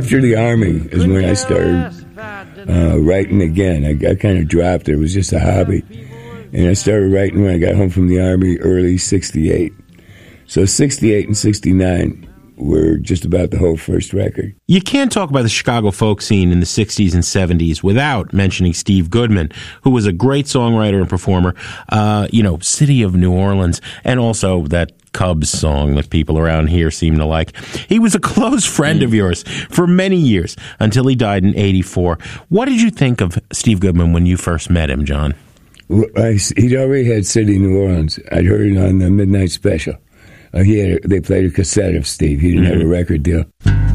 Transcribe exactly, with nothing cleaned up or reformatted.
after the Army is when I started uh, writing again. I, I kind of dropped it. It was just a hobby. And I started writing when I got home from the Army early sixty-eight. So sixty-eight and sixty-nine were just about the whole first record. You can't talk about the Chicago folk scene in the sixties and seventies without mentioning Steve Goodman, who was a great songwriter and performer, uh, you know, City of New Orleans, and also that Cubs song that people around here seem to like. He was a close friend of yours for many years until he died in eighty-four. What did you think of Steve Goodman when you first met him, John? Well, I, he'd already had City of New Orleans. I'd heard it on the Midnight Special. Uh, he had a, they played a cassette of Steve. He didn't mm-hmm. have a record deal.